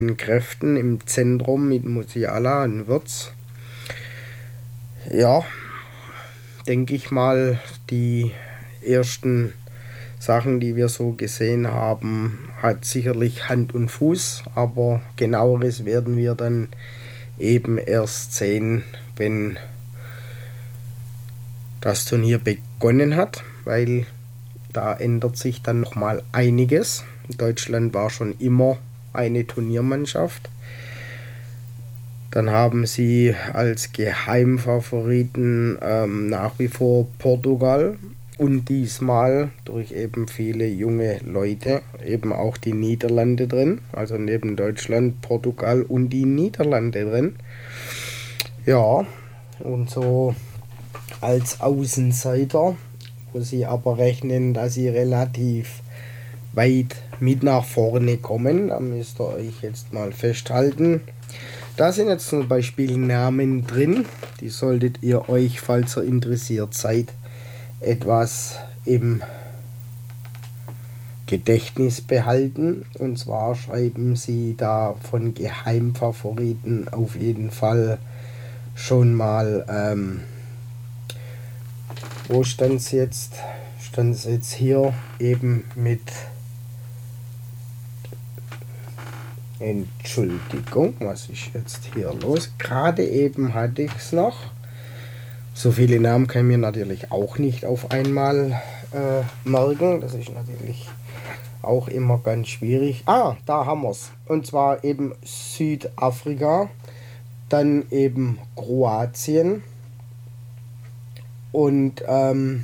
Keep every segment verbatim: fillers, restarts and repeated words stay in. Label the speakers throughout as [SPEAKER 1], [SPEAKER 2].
[SPEAKER 1] Kräften im Zentrum mit Musiala und Wirtz. Ja, denke ich mal, die ersten Sachen, die wir so gesehen haben, hat sicherlich Hand und Fuß, aber genaueres werden wir dann eben erst sehen, wenn das Turnier begonnen hat, weil da ändert sich dann nochmal einiges. Deutschland war schon immer eine Turniermannschaft. Dann haben sie als Geheimfavoriten ähm, nach wie vor Portugal und diesmal durch eben viele junge Leute eben auch die Niederlande drin. Also neben Deutschland, Portugal und die Niederlande drin. Ja, und so als Außenseiter, wo sie aber rechnen, dass sie relativ weit mit nach vorne kommen. Da müsst ihr euch jetzt mal festhalten. Da sind jetzt zum Beispiel Namen drin, die solltet ihr euch, falls ihr interessiert seid, etwas im Gedächtnis behalten. Und zwar schreiben sie da von Geheimfavoriten auf jeden Fall schon mal, ähm, wo stand es jetzt? Stand es jetzt hier eben mit Entschuldigung, was ist jetzt hier los? Gerade eben hatte ich es noch. So viele Namen kann ich mir natürlich auch nicht auf einmal äh, merken. Das ist natürlich auch immer ganz schwierig. Ah, da haben wir es. Und zwar eben Südafrika, dann eben Kroatien und ähm,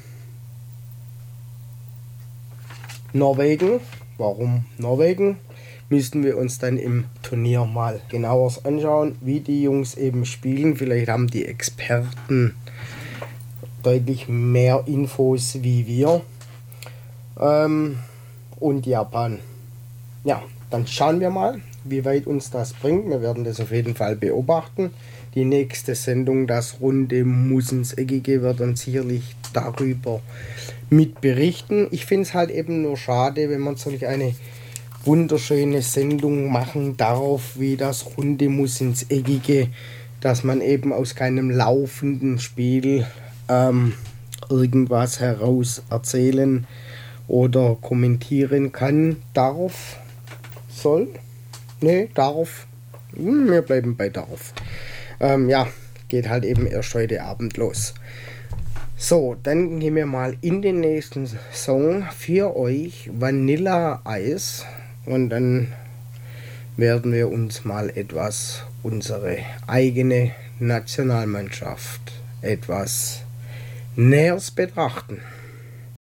[SPEAKER 1] Norwegen. Warum Norwegen? Müssten wir uns dann im Turnier mal genauer anschauen, wie die Jungs eben spielen. Vielleicht haben die Experten deutlich mehr Infos wie wir. Ähm, und Japan. Ja, dann schauen wir mal, wie weit uns das bringt. Wir werden das auf jeden Fall beobachten. Die nächste Sendung, das Runde muss ins Eckige, wird dann sicherlich darüber mit berichten. Ich finde es halt eben nur schade, wenn man solch eine wunderschöne Sendung machen darf, wie das Runde muss ins Eckige, dass man eben aus keinem laufenden Spiel ähm, irgendwas heraus erzählen oder kommentieren kann, darf, soll, ne, darf, wir bleiben bei darf. Ähm, ja, geht halt eben erst heute Abend los. So, dann gehen wir mal in den nächsten Song für euch, Vanilla Ice. Und dann werden wir uns mal etwas unsere eigene Nationalmannschaft etwas näher betrachten.